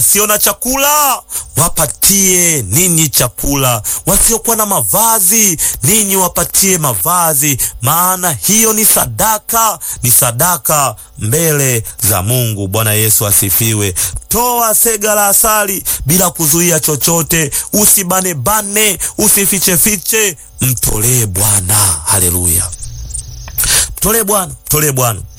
wasio na chakula, wapatie ninyi chakula. Wasiokuwa na mavazi, ninyi wapatie mavazi, maana hiyo ni sadaka mbele za Mungu. Bwana Yesu asifiwe. Toa sega la asali bila kuzuia chochote, usibanebane, usifichefiche, mtolee Bwana. Haleluya. Mtolee Bwana, mtolee Bwana.